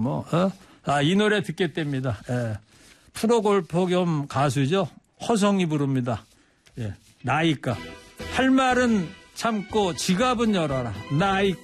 뭐, 이 노래 듣겠답니다. 예. 프로골퍼 겸 가수죠. 허성이 부릅니다. 예. 나이가. 할 말은 참고 지갑은 열어라. 나이가.